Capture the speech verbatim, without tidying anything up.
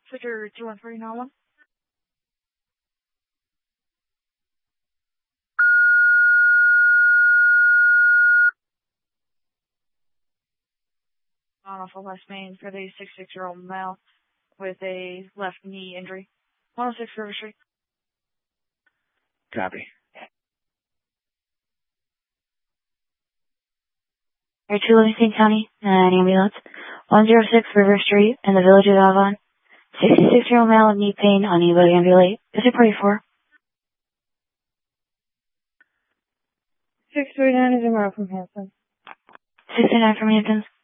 Victor two one three nine one. On off of West Main for the sixty-six-year-old male with a left knee injury. one oh six River Street. Copy. Air two Livingston County, an ambulance, one oh six River Street in the village of Avon. sixty-six-year-old male with knee pain, unable to ambulate. Is it pretty for? six three nine is a from Hampton. six three nine from Hamptons.